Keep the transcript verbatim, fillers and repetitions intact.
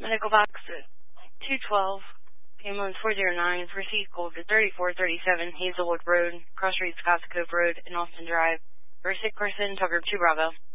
Medical box at two twelve, ambulance four zero nine, proceed code to thirty-four thirty-seven Hazelwood Road, Cross Street, Scotts Cove Road, and Austin Drive. For a sick person, Tucker two Bravo.